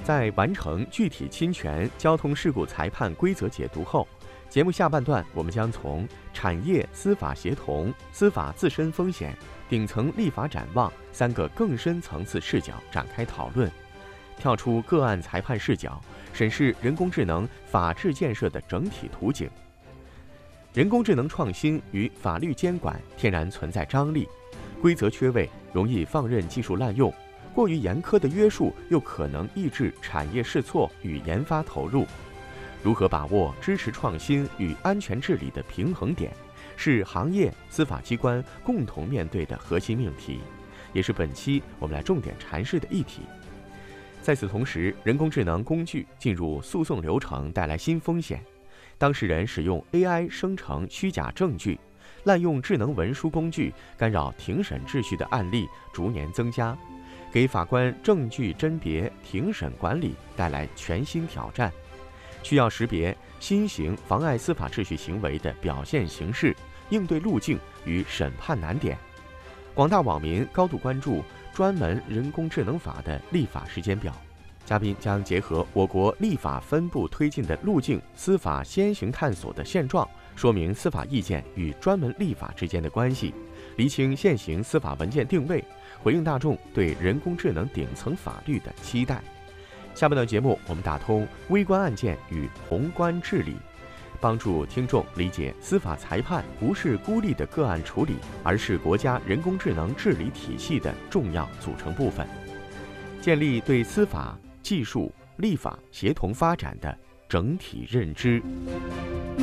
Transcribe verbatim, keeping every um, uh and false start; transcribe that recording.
在完成具体侵权交通事故裁判规则解读后，节目下半段我们将从产业司法协同、司法自身风险、顶层立法展望三个更深层次视角展开讨论，跳出个案裁判视角，审视人工智能法治建设的整体图景。人工智能创新与法律监管天然存在张力，规则缺位，容易放任技术滥用，过于严苛的约束又可能抑制产业试错与研发投入。如何把握支持创新与安全治理的平衡点，是行业、司法机关共同面对的核心命题，也是本期我们来重点阐释的议题。在此同时，人工智能工具进入诉讼流程带来新风险，当事人使用 A I 生成虚假证据，滥用智能文书工具干扰庭审秩序的案例逐年增加，给法官证据甄别、庭审管理带来全新挑战，需要识别新型妨碍司法秩序行为的表现形式、应对路径与审判难点。广大网民高度关注专门人工智能法的立法时间表。嘉宾将结合我国立法分步推进的路径、司法先行探索的现状，说明司法意见与专门立法之间的关系，厘清现行司法文件定位，回应大众对人工智能顶层法律的期待。下半段节目，我们打通微观案件与宏观治理，帮助听众理解司法裁判不是孤立的个案处理，而是国家人工智能治理体系的重要组成部分，建立对司法、技术、立法协同发展的整体认知。